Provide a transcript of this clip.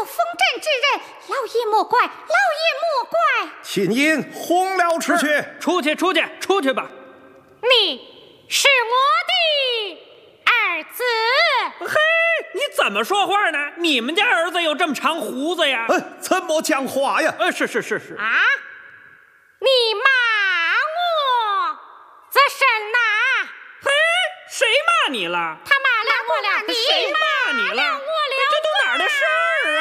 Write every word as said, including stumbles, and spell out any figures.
有封镇之人，老爷莫怪，老爷莫怪。 秦英红了出去， 出去，出去，出去吧。 你是我的儿子。 嘿，你怎么说话呢？你们家儿子有这么长胡子呀？ 呃，怎么讲话呀？ 呃，是是是是。 啊，你骂我这甚呐？ 嘿，谁骂你了？ 他骂了我了， 谁骂你了？